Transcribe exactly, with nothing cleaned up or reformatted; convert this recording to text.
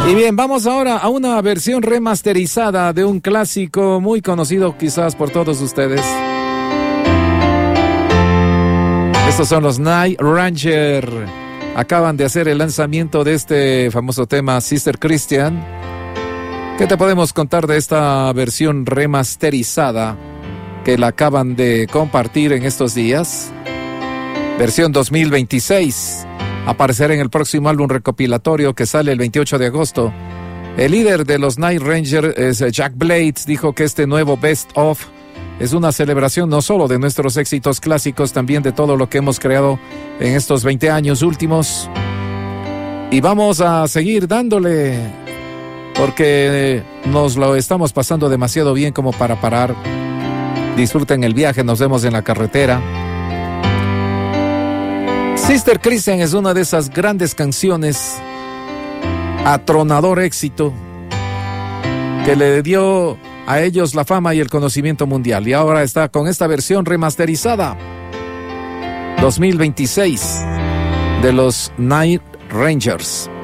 Y bien, vamos ahora a una versión remasterizada de un clásico muy conocido quizás por todos ustedes. Estos son los Night Ranger. Acaban de hacer el lanzamiento de este famoso tema, Sister Christian. ¿Qué te podemos contar de esta versión remasterizada que la acaban de compartir en estos días? Versión dos mil veintiséis. Aparecerá en el próximo álbum recopilatorio que sale el veintiocho de agosto. El líder de los Night Rangers, es Jack Blades, dijo que este nuevo Best Of es una celebración no solo de nuestros éxitos clásicos, también de todo lo que hemos creado en estos veinte años últimos. Y vamos a seguir dándole, porque nos lo estamos pasando demasiado bien como para parar. Disfruten el viaje, nos vemos en la carretera. Sister Christian es una de esas grandes canciones, atronador éxito, que le dio a ellos la fama y el conocimiento mundial. Y ahora está con esta versión remasterizada, dos mil veintiséis, de los Night Rangers.